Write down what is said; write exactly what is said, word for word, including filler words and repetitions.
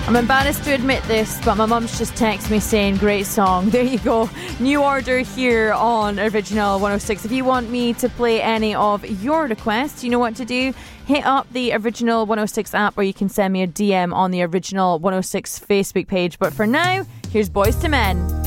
I'm embarrassed to admit this, but my mum's just texted me saying great song. There you go. New Order here on Original one oh six. If you want me to play any of your requests, you know what to do. Hit up the Original one oh six app, or you can send me a D M on the Original one oh six Facebook page. But for now, here's Boys to Men.